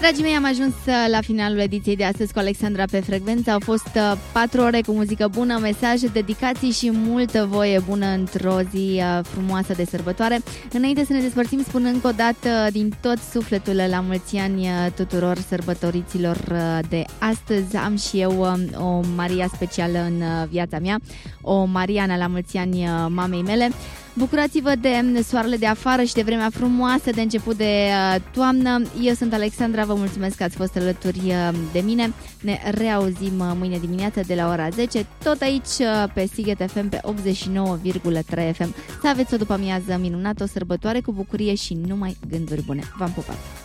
Dragii mei, am ajuns la finalul ediției de astăzi cu Alexandra pe frecvență. Au fost 4 ore cu muzică bună, mesaje, dedicații și multă voie bună într-o zi frumoasă de sărbătoare. Înainte să ne despărțim, spun încă o dată din tot sufletul la mulți ani tuturor sărbătoriților de astăzi. Am și eu o Maria specială în viața mea, o Mariana la mulți ani mamei mele. Bucurați-vă de soarele de afară și de vremea frumoasă de început de toamnă. Eu sunt Alexandra, vă mulțumesc că ați fost alături de mine. Ne reauzim mâine dimineață de la ora 10, tot aici pe Sighet FM pe 89,3 FM. Să aveți o după-amiază minunată, o sărbătoare cu bucurie și numai gânduri bune. V-am pupat!